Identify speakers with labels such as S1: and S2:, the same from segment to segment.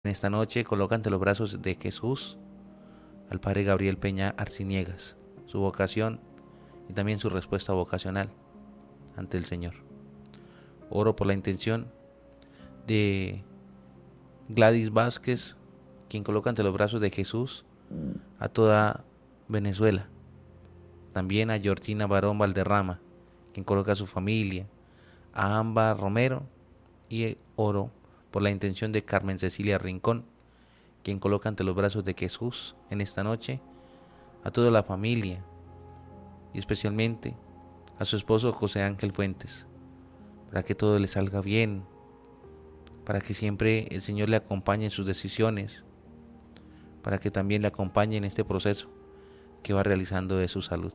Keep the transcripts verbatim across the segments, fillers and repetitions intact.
S1: En esta noche coloca ante los brazos de Jesús al Padre Gabriel Peña Arciniegas, su vocación y también su respuesta vocacional ante el Señor. Oro por la intención de Gladys Vázquez, quien coloca ante los brazos de Jesús a toda Venezuela. También a Georgina Barón Valderrama, quien coloca a su familia, a Amba Romero, y oro por la intención de Carmen Cecilia Rincón, quien coloca ante los brazos de Jesús en esta noche a toda la familia y especialmente a su esposo José Ángel Fuentes, para que todo le salga bien, para que siempre el Señor le acompañe en sus decisiones, para que también le acompañe en este proceso que va realizando de su salud.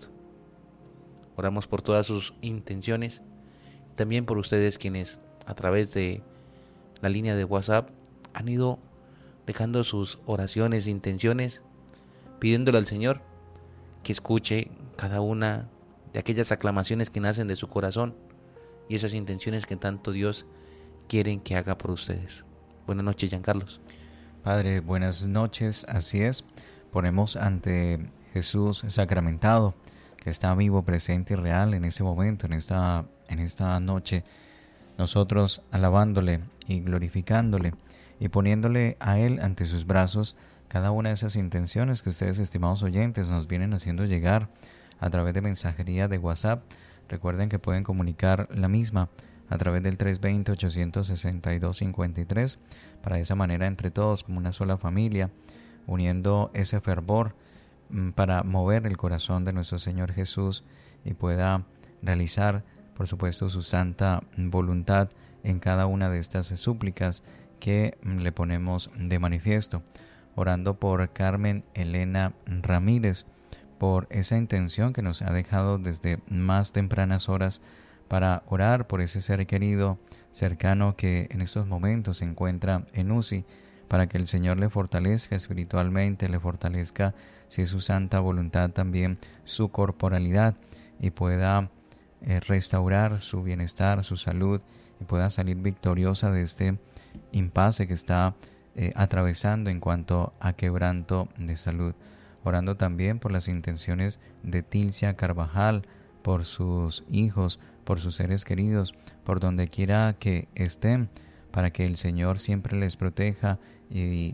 S1: Oramos por todas sus intenciones, también por ustedes quienes a través de la línea de WhatsApp han ido dejando sus oraciones e intenciones, pidiéndole al Señor que escuche cada una de aquellas aclamaciones que nacen de su corazón y esas intenciones que tanto Dios quiere que haga por ustedes. Buenas noches, Giancarlos.
S2: Padre, buenas noches, así es. Ponemos ante Jesús sacramentado, que está vivo, presente y real en este momento, en esta, en esta noche, nosotros alabándole y glorificándole y poniéndole a Él ante sus brazos cada una de esas intenciones que ustedes, estimados oyentes, nos vienen haciendo llegar a través de mensajería de WhatsApp. Recuerden que pueden comunicar la misma a través del tres dos cero, ocho seis dos, cinco tres, para de esa manera entre todos, como una sola familia, uniendo ese fervor para mover el corazón de nuestro Señor Jesús y pueda realizar, por supuesto, su santa voluntad en cada una de estas súplicas que le ponemos de manifiesto. Orando por Carmen Elena Ramírez, por esa intención que nos ha dejado desde más tempranas horas para orar por ese ser querido, cercano, que en estos momentos se encuentra en U C I, para que el Señor le fortalezca espiritualmente, le fortalezca, si es su santa voluntad, también su corporalidad, y pueda eh, restaurar su bienestar, su salud, y pueda salir victoriosa de este impasse que está eh, atravesando en cuanto a quebranto de salud. Orando también por las intenciones de Tilcia Carvajal, por sus hijos, por sus seres queridos, por donde quiera que estén, para que el Señor siempre les proteja y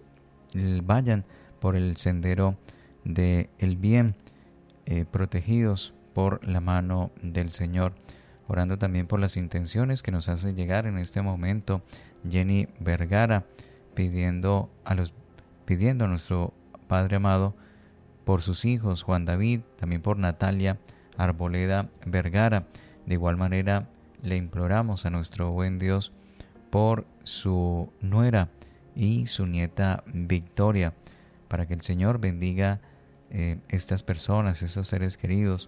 S2: vayan por el sendero del bien, eh, protegidos por la mano del Señor. Orando también por las intenciones que nos hace llegar en este momento Jenny Vergara, pidiendo a los pidiendo a nuestro Padre amado por sus hijos Juan David, también por Natalia Arboleda Vergara. De igual manera le imploramos a nuestro buen Dios por su nuera y su nieta Victoria, para que el Señor bendiga eh, estas personas, esos seres queridos,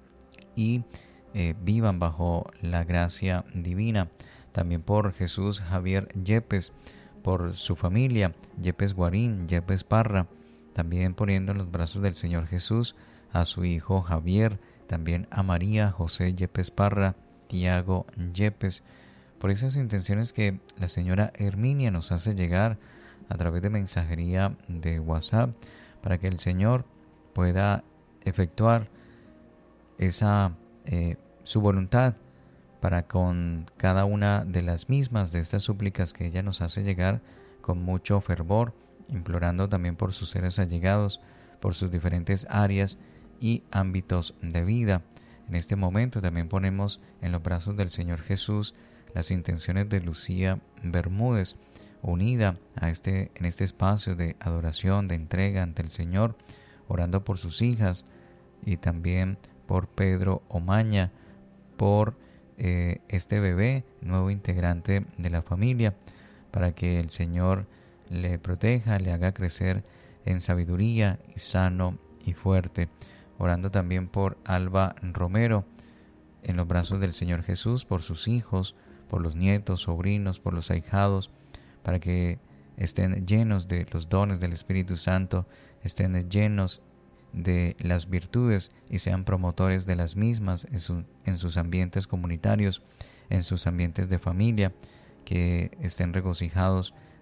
S2: y eh, vivan bajo la gracia divina. También por Jesús Javier Yepes, por su familia, Yepes Guarín, Yepes Parra, también poniendo en los brazos del Señor Jesús a su hijo Javier, también a María José Yepes Parra, Tiago Yepes, por esas intenciones que la señora Herminia nos hace llegar a través de mensajería de WhatsApp, para que el Señor pueda efectuar esa eh, su voluntad para con cada una de las mismas de estas súplicas que ella nos hace llegar con mucho fervor, implorando también por sus seres allegados, por sus diferentes áreas y ámbitos de vida. En este momento también ponemos en los brazos del Señor Jesús las intenciones de Lucía Bermúdez, unida a este, en este espacio de adoración, de entrega ante el Señor, orando por sus hijas y también por Pedro Omaña, por eh, este bebé, nuevo integrante de la familia, para que el Señor le proteja, le haga crecer en sabiduría y sano y fuerte. Orando también por Alba Romero, en los brazos del Señor Jesús, por sus hijos, por los nietos, sobrinos, por los ahijados, para que estén llenos de los dones del Espíritu Santo, estén llenos de las virtudes y sean promotores de las mismas en, su, en sus ambientes comunitarios, en sus ambientes de familia, que estén regocijados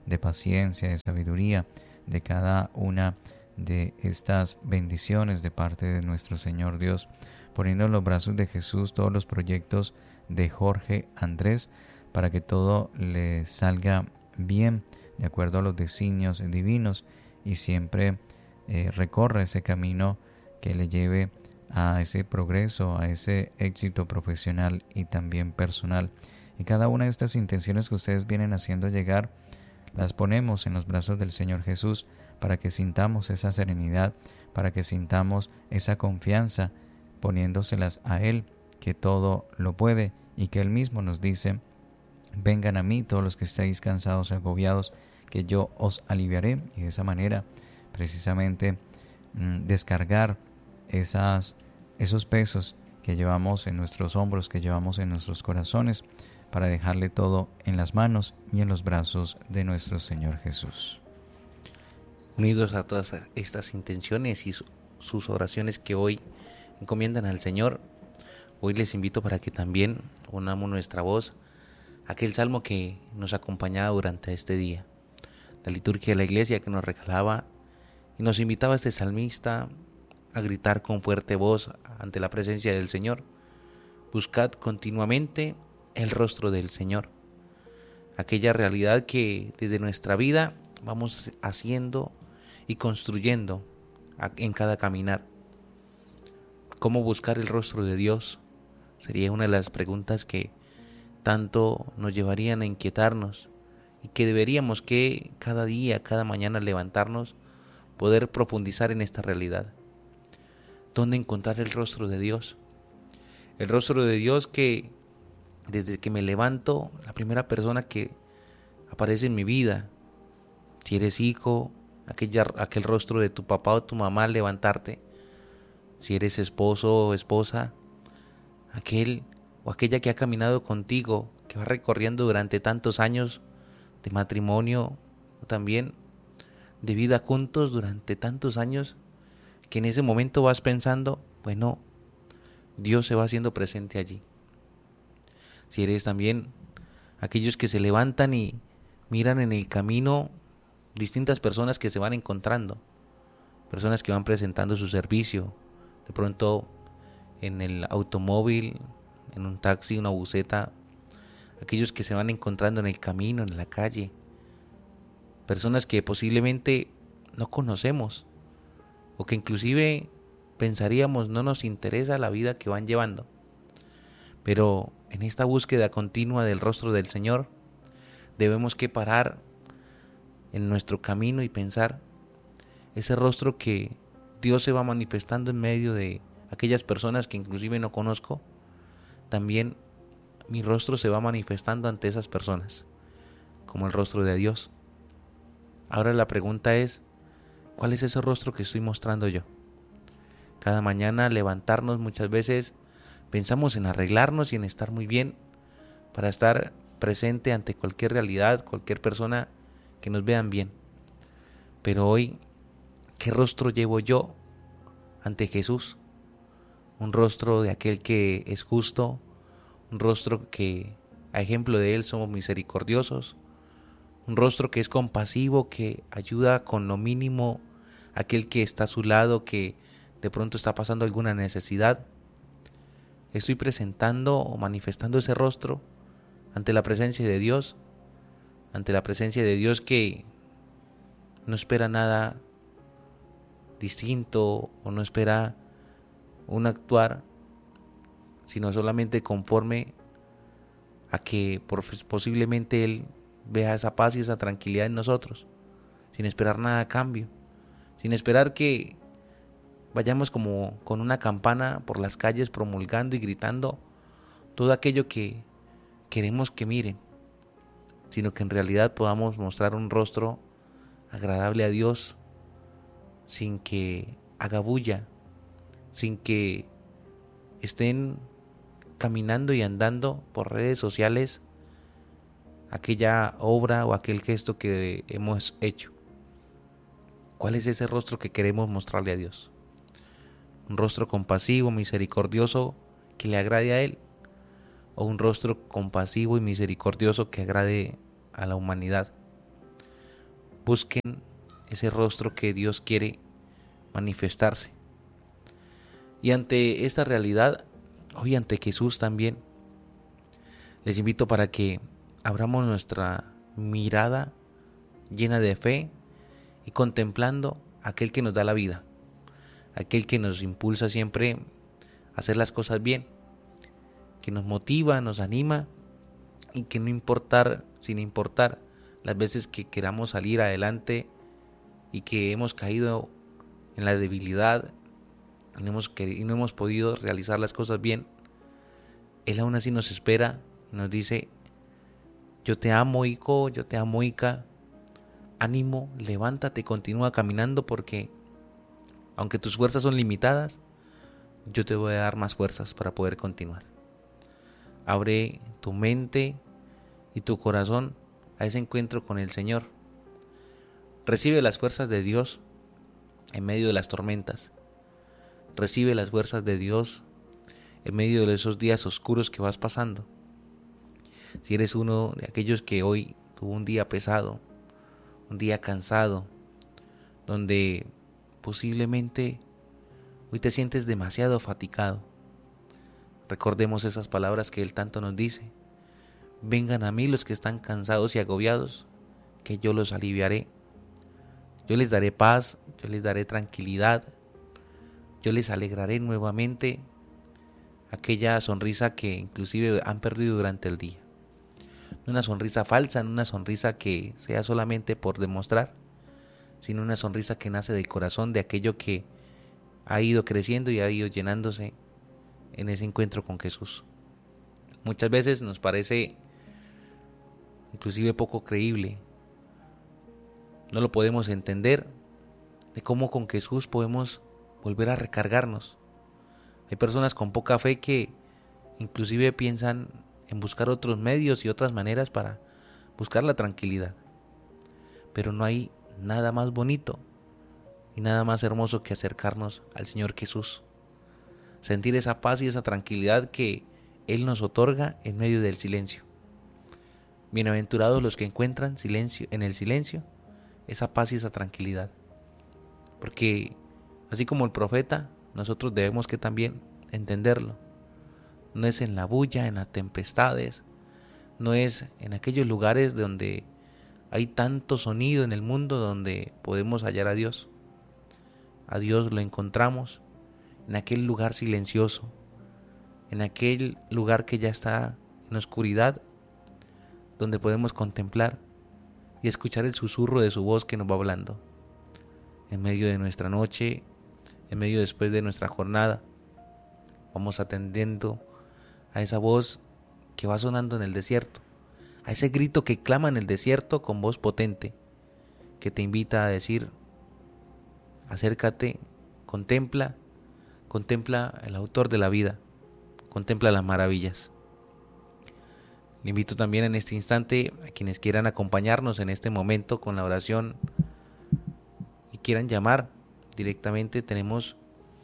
S2: de paciencia, de sabiduría, de cada una de estas bendiciones de parte de nuestro Señor Dios, poniendo en los brazos de Jesús todos los proyectos de Jorge Andrés para que todo le salga bien de acuerdo a los designios divinos y siempre eh, recorra ese camino que le lleve a ese progreso, a ese éxito profesional y también personal. Y cada una de estas intenciones que ustedes vienen haciendo llegar, las ponemos en los brazos del Señor Jesús para que sintamos esa serenidad, para que sintamos esa confianza, poniéndoselas a Él, que todo lo puede y que Él mismo nos dice: vengan a mí todos los que estéis cansados y agobiados, que yo os aliviaré. Y de esa manera, precisamente, mmm, descargar esas, esos pesos que llevamos en nuestros hombros, que llevamos en nuestros corazones, para dejarle todo en las manos y en los brazos de nuestro Señor Jesús.
S1: Unidos a todas estas intenciones y su, sus oraciones que hoy encomiendan al Señor, hoy les invito para que también unamos nuestra voz a aquel salmo que nos acompañaba durante este día, la liturgia de la iglesia que nos regalaba y nos invitaba a este salmista a gritar con fuerte voz ante la presencia del Señor: buscad continuamente el rostro del Señor. Aquella realidad que desde nuestra vida vamos haciendo y construyendo en cada caminar. ¿Cómo buscar el rostro de Dios? Sería una de las preguntas que tanto nos llevarían a inquietarnos y que deberíamos que cada día, cada mañana levantarnos, poder profundizar en esta realidad. ¿Dónde encontrar el rostro de Dios? El rostro de Dios que desde que me levanto, la primera persona que aparece en mi vida, si eres hijo, aquella, aquel rostro de tu papá o tu mamá al levantarte, si eres esposo o esposa, aquel o aquella que ha caminado contigo, que va recorriendo durante tantos años de matrimonio o también de vida juntos durante tantos años, que en ese momento vas pensando, bueno, Dios se va haciendo presente allí. Si eres también aquellos que se levantan y miran en el camino distintas personas que se van encontrando, personas que van presentando su servicio, de pronto en el automóvil, en un taxi, una buseta, aquellos que se van encontrando en el camino, en la calle, personas que posiblemente no conocemos o que inclusive pensaríamos no nos interesa la vida que van llevando. Pero en esta búsqueda continua del rostro del Señor, debemos que parar en nuestro camino y pensar ese rostro que Dios se va manifestando en medio de aquellas personas que inclusive no conozco. También mi rostro se va manifestando ante esas personas, como el rostro de Dios. Ahora la pregunta es, ¿cuál es ese rostro que estoy mostrando yo? Cada mañana levantarnos muchas veces pensamos en arreglarnos y en estar muy bien para estar presente ante cualquier realidad, cualquier persona que nos vean bien. Pero hoy, ¿qué rostro llevo yo ante Jesús? Un rostro de aquel que es justo, un rostro que a ejemplo de Él somos misericordiosos, un rostro que es compasivo, que ayuda con lo mínimo a aquel que está a su lado, que de pronto está pasando alguna necesidad. Estoy presentando o manifestando ese rostro ante la presencia de Dios, ante la presencia de Dios que no espera nada distinto o no espera un actuar, sino solamente conforme a que por, posiblemente Él vea esa paz y esa tranquilidad en nosotros, sin esperar nada a cambio, sin esperar que vayamos como con una campana por las calles promulgando y gritando todo aquello que queremos que miren, sino que en realidad podamos mostrar un rostro agradable a Dios sin que haga bulla, sin que estén caminando y andando por redes sociales aquella obra o aquel gesto que hemos hecho. ¿Cuál es ese rostro que queremos mostrarle a Dios? ¿Un rostro compasivo, misericordioso que le agrade a Él? ¿O un rostro compasivo y misericordioso que agrade a la humanidad? busquen ese rostro que Dios quiere manifestarse. Y ante esta realidad, hoy ante Jesús también, les invito para que abramos nuestra mirada llena de fe y contemplando a aquel que nos da la vida, aquel que nos impulsa siempre a hacer las cosas bien, que nos motiva, nos anima y que no importar, sin importar las veces que queramos salir adelante y que hemos caído en la debilidad y no hemos, y no hemos podido realizar las cosas bien, Él aún así nos espera y nos dice: yo te amo, hijo, yo te amo, hija, ánimo, levántate, continúa caminando, porque aunque tus fuerzas son limitadas, yo te voy a dar más fuerzas para poder continuar. Abre tu mente y tu corazón a ese encuentro con el Señor. Recibe las fuerzas de Dios en medio de las tormentas. Recibe las fuerzas de Dios en medio de esos días oscuros que vas pasando. Si eres uno de aquellos que hoy tuvo un día pesado, un día cansado, donde posiblemente hoy te sientes demasiado fatigado, recordemos esas palabras que Él tanto nos dice: vengan a mí los que están cansados y agobiados, que yo los aliviaré. Yo les daré paz, yo les daré tranquilidad, yo les alegraré nuevamente aquella sonrisa que inclusive han perdido durante el día. No una sonrisa falsa, no una sonrisa que sea solamente por demostrar, sino una sonrisa que nace del corazón de aquello que ha ido creciendo y ha ido llenándose en ese encuentro con Jesús. Muchas veces nos parece inclusive poco creíble, no lo podemos entender, de cómo con Jesús podemos volver a recargarnos. Hay personas con poca fe que inclusive piensan en buscar otros medios y otras maneras para buscar la tranquilidad. Pero no hay nada más bonito y nada más hermoso que acercarnos al Señor Jesús. Sentir esa paz y esa tranquilidad que Él nos otorga en medio del silencio. Bienaventurados los que encuentran silencio en el silencio, esa paz y esa tranquilidad. Porque así como el profeta, nosotros debemos que también entenderlo. No es en la bulla, en las tempestades, no es en aquellos lugares donde hay tanto sonido en el mundo donde podemos hallar a Dios. A Dios lo encontramos en aquel lugar silencioso, en aquel lugar que ya está en oscuridad, donde podemos contemplar y escuchar el susurro de su voz que nos va hablando. En medio de nuestra noche, en medio después de nuestra jornada, vamos atendiendo a esa voz que va sonando en el desierto, a ese grito que clama en el desierto con voz potente, que te invita a decir: acércate, contempla, contempla el autor de la vida, contempla las maravillas. Le invito también en este instante a quienes quieran acompañarnos en este momento con la oración y quieran llamar directamente, tenemos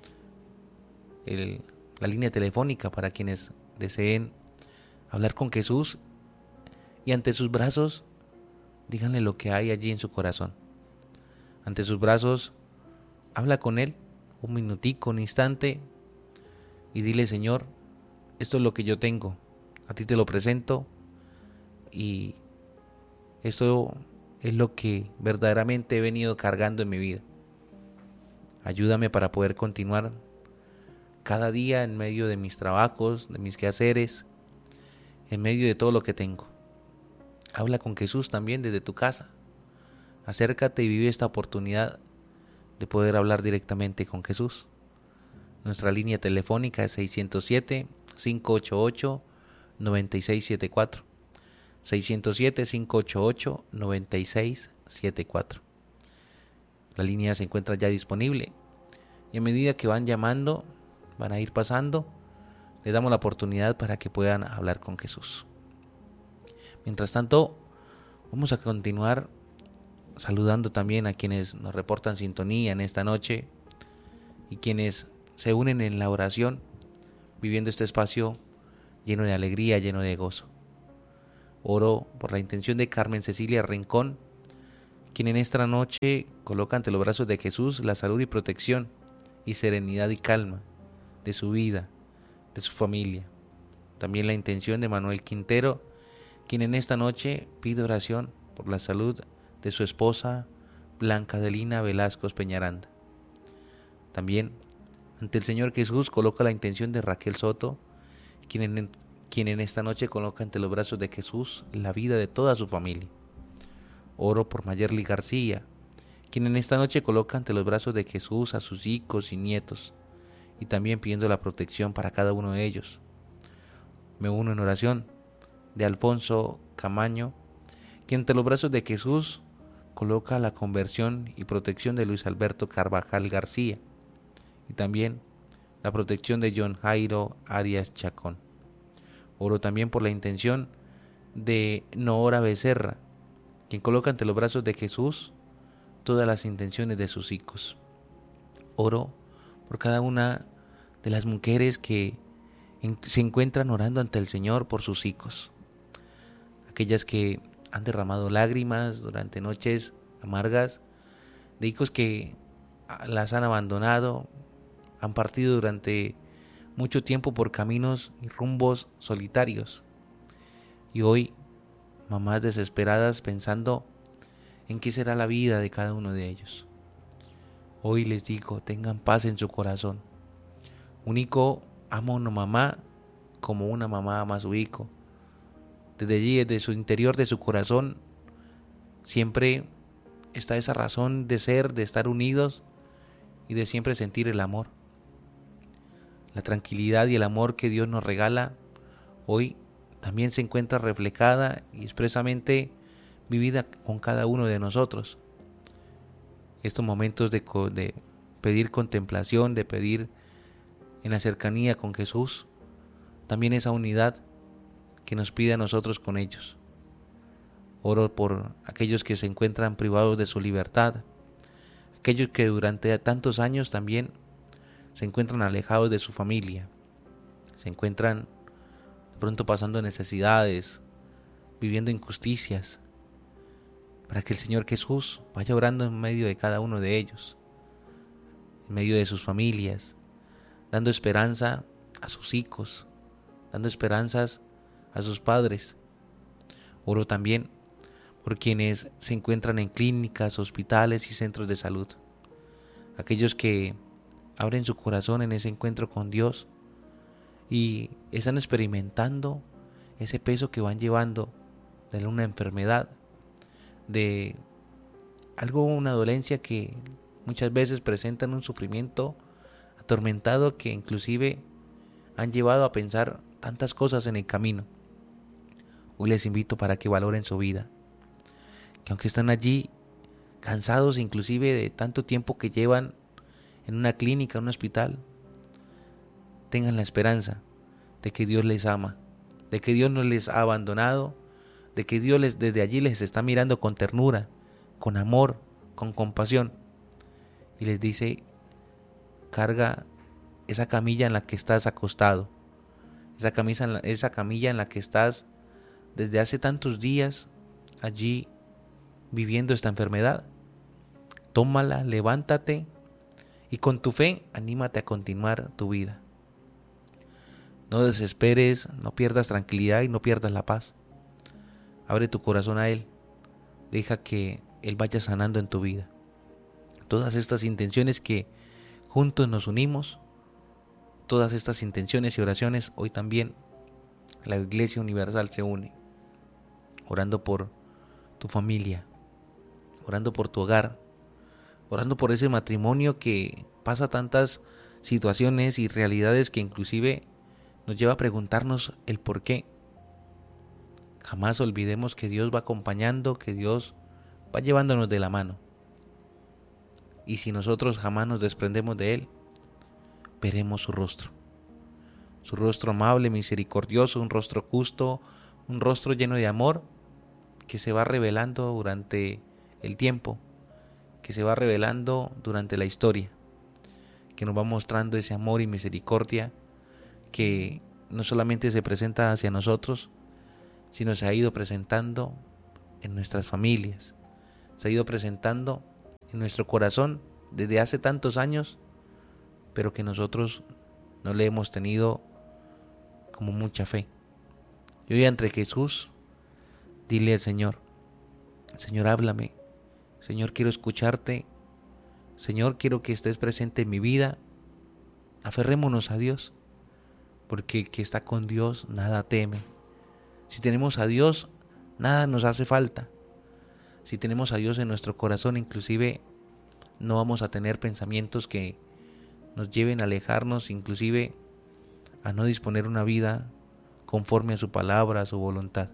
S1: el, la línea telefónica para quienes deseen hablar con Jesús y ante sus brazos díganle lo que hay allí en su corazón. Ante sus brazos habla con Él un minutico, un instante y dile: Señor, esto es lo que yo tengo, a ti te lo presento y esto es lo que verdaderamente he venido cargando en mi vida. Ayúdame para poder continuar cada día en medio de mis trabajos, de mis quehaceres, en medio de todo lo que tengo. Habla con Jesús también desde tu casa. Acércate y vive esta oportunidad de poder hablar directamente con Jesús. Nuestra línea telefónica es seis cero siete, cinco ocho ocho, nueve seis siete cuatro. seis cero siete, cinco ocho ocho, nueve seis siete cuatro. La línea se encuentra ya disponible y a medida que van llamando, van a ir pasando, les damos la oportunidad para que puedan hablar con Jesús. Mientras tanto, vamos a continuar saludando también a quienes nos reportan sintonía en esta noche y quienes se unen en la oración, viviendo este espacio lleno de alegría, lleno de gozo. Oro por la intención de Carmen Cecilia Rincón, quien en esta noche coloca ante los brazos de Jesús la salud y protección y serenidad y calma de su vida, de su familia. También la intención de Manuel Quintero, quien en esta noche pide oración por la salud de su esposa Blanca Adelina Velasco Peñaranda. También ante el Señor Jesús coloca la intención de Raquel Soto, quien en, quien en esta noche coloca ante los brazos de Jesús la vida de toda su familia. Oro por Mayerly García, quien en esta noche coloca ante los brazos de Jesús a sus hijos y nietos, y también pidiendo la protección para cada uno de ellos. Me uno en oración de Alfonso Camaño, quien ante los brazos de Jesús coloca la conversión y protección de Luis Alberto Carvajal García, y también la protección de John Jairo Arias Chacón. Oro también por la intención de Noora Becerra, quien coloca ante los brazos de Jesús todas las intenciones de sus hijos. Oro por cada una de las mujeres que en, se encuentran orando ante el Señor por sus hijos. Aquellas que han derramado lágrimas durante noches amargas, de hijos que las han abandonado, han partido durante mucho tiempo por caminos y rumbos solitarios. Y hoy, mamás desesperadas pensando en qué será la vida de cada uno de ellos. Hoy les digo, tengan paz en su corazón. Un hijo ama a una mamá como una mamá ama a su hijo. Desde allí, desde su interior de su corazón, siempre está esa razón de ser, de estar unidos y de siempre sentir el amor. La tranquilidad y el amor que Dios nos regala hoy también se encuentra reflejada y expresamente vivida con cada uno de nosotros. Estos momentos de, de pedir contemplación, de pedir en la cercanía con Jesús, también esa unidad que nos pide a nosotros con ellos. Oro por aquellos que se encuentran privados de su libertad, aquellos que durante tantos años también se encuentran alejados de su familia, se encuentran de pronto pasando necesidades, viviendo injusticias, para que el Señor Jesús vaya orando en medio de cada uno de ellos, en medio de sus familias, dando esperanza a sus hijos, dando esperanzas a sus padres. Oro también por quienes se encuentran en clínicas, hospitales y centros de salud, aquellos que abren su corazón en ese encuentro con Dios y están experimentando ese peso que van llevando de una enfermedad, de algo, una dolencia que muchas veces presentan un sufrimiento atormentado que inclusive han llevado a pensar tantas cosas en el camino. Hoy les invito para que valoren su vida, que aunque están allí cansados inclusive de tanto tiempo que llevan en una clínica, en un hospital, tengan la esperanza de que Dios les ama, de que Dios no les ha abandonado, de que Dios les, desde allí les está mirando con ternura, con amor, con compasión, y les dice: carga esa camilla en la que estás acostado, esa camisa, en la, esa camilla en la que estás desde hace tantos días allí viviendo esta enfermedad. Tómala, levántate y con tu fe anímate a continuar tu vida. No desesperes, no pierdas tranquilidad y no pierdas la paz. Abre tu corazón a Él, deja que Él vaya sanando en tu vida. Todas estas intenciones que juntos nos unimos, todas estas intenciones y oraciones, hoy también la Iglesia Universal se une, orando por tu familia, orando por tu hogar, orando por ese matrimonio que pasa tantas situaciones y realidades que inclusive nos lleva a preguntarnos el por qué. Jamás olvidemos que Dios va acompañando, que Dios va llevándonos de la mano. Y si nosotros jamás nos desprendemos de Él, veremos su rostro. Su rostro amable, misericordioso, un rostro justo, un rostro lleno de amor que se va revelando durante el tiempo, que se va revelando durante la historia, que nos va mostrando ese amor y misericordia que no solamente se presenta hacia nosotros, sino se ha ido presentando en nuestras familias, se ha ido presentando en nuestro corazón desde hace tantos años, pero que nosotros no le hemos tenido como mucha fe. Y hoy ante Jesús, dile al Señor: Señor, háblame. Señor, quiero escucharte. Señor, quiero que estés presente en mi vida. Aferrémonos a Dios, porque el que está con Dios nada teme. Si tenemos a Dios, nada nos hace falta. Si tenemos a Dios en nuestro corazón, inclusive no vamos a tener pensamientos que nos lleven a alejarnos, inclusive a no disponer una vida conforme a su palabra, a su voluntad.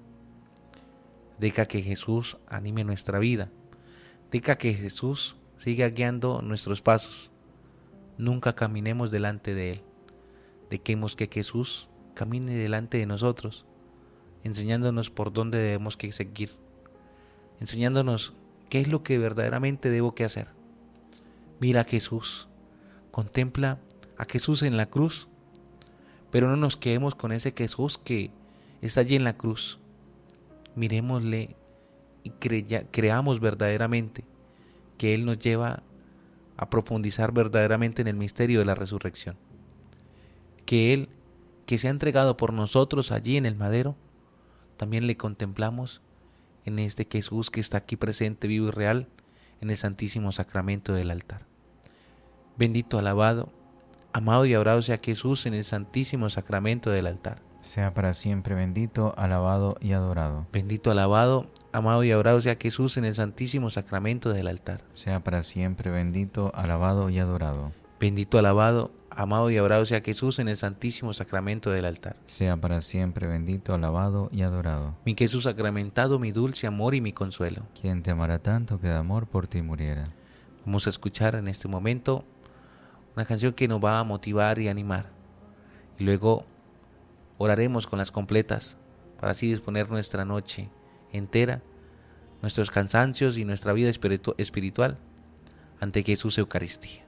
S1: Deja que Jesús anime nuestra vida. Deja que Jesús siga guiando nuestros pasos. Nunca caminemos delante de Él. Dejemos que Jesús camine delante de nosotros, enseñándonos por dónde debemos que seguir, enseñándonos qué es lo que verdaderamente debo que hacer. Mira a Jesús, contempla a Jesús en la cruz, pero no nos quedemos con ese Jesús que está allí en la cruz. Miremosle y crea, creamos verdaderamente que Él nos lleva a profundizar verdaderamente en el misterio de la resurrección. Que Él, que se ha entregado por nosotros allí en el madero, también le contemplamos en este Jesús que está aquí presente, vivo y real, en el Santísimo Sacramento del altar. Bendito, alabado, amado y adorado sea Jesús en el Santísimo Sacramento del altar.
S2: Sea para siempre bendito, alabado y adorado.
S1: Bendito, alabado, amado y adorado sea Jesús en el Santísimo Sacramento del altar.
S2: Sea para siempre bendito, alabado y adorado.
S1: Bendito, alabado, amado y adorado sea Jesús en el Santísimo Sacramento del altar.
S2: Sea para siempre bendito, alabado y adorado.
S1: Mi Jesús sacramentado, mi dulce amor y mi consuelo.
S2: Quien te amará tanto que de amor por ti muriera.
S1: Vamos a escuchar en este momento una canción que nos va a motivar y animar. Y luego oraremos con las completas para así disponer nuestra noche entera, nuestros cansancios y nuestra vida espiritu- espiritual ante Jesús Eucaristía.